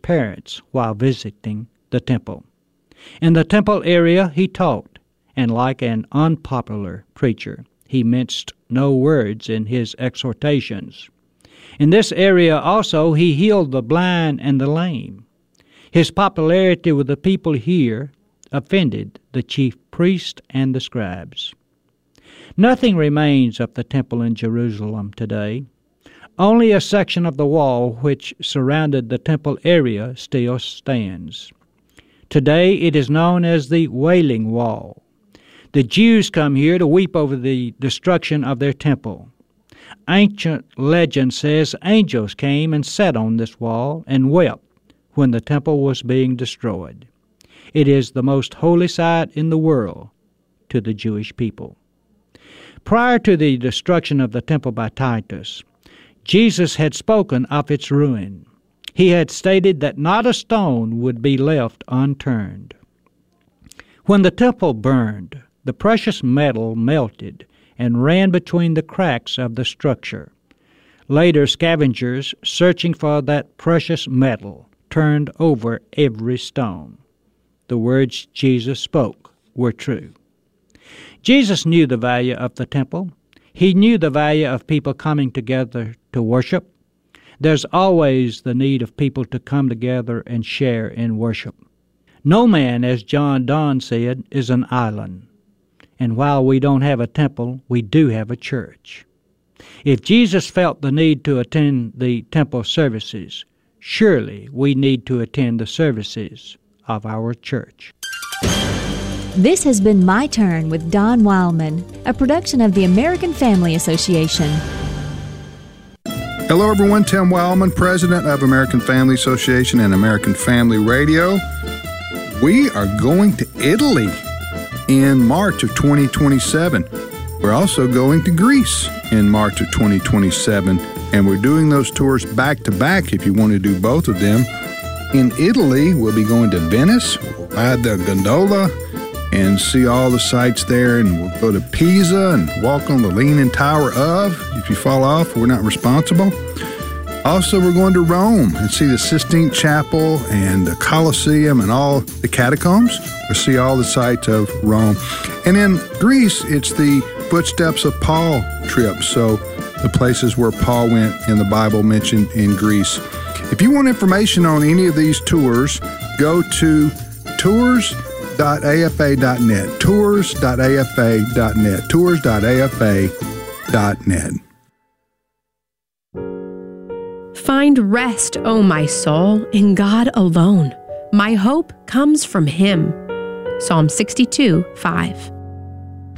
parents while visiting the temple. In the temple area he taught, and like an unpopular preacher, he minced no words in his exhortations. In this area also he healed the blind and the lame. His popularity with the people here offended the chief priests and the scribes. Nothing remains of the temple in Jerusalem today. Only a section of the wall which surrounded the temple area still stands. Today it is known as the Wailing Wall. The Jews come here to weep over the destruction of their temple. Ancient legend says angels came and sat on this wall and wept when the temple was being destroyed. It is the most holy site in the world to the Jewish people. Prior to the destruction of the temple by Titus, Jesus had spoken of its ruin. He had stated that not a stone would be left unturned. When the temple burned, the precious metal melted and ran between the cracks of the structure. Later, scavengers searching for that precious metal turned over every stone. The words Jesus spoke were true. Jesus knew the value of the temple. He knew the value of people coming together to worship. There's always the need of people to come together and share in worship. No man, as John Donne said, is an island. And while we don't have a temple, we do have a church. If Jesus felt the need to attend the temple services, surely we need to attend the services of our church. This has been My Turn with Don Wildman, a production of the American Family Association. Hello, everyone. Tim Wildman, president of American Family Association and American Family Radio. We are going to Italy in March of 2027. We're also going to Greece in March of 2027, and we're doing those tours back to back if you want to do both of them. In Italy, we'll be going to Venice, we'll ride the gondola and see all the sights there, and we'll go to Pisa and walk on the Leaning Tower of. If you fall off, we're not responsible. Also, we're going to Rome and see the Sistine Chapel and the Colosseum and all the catacombs. We'll see all the sights of Rome. And in Greece, it's the Footsteps of Paul trip, so the places where Paul went in the Bible mentioned in Greece. If you want information on any of these tours, go to tours.afa.net, tours.afa.net, tours.afa.net. Find rest, O my soul, in God alone. My hope comes from Him. Psalm 62:5.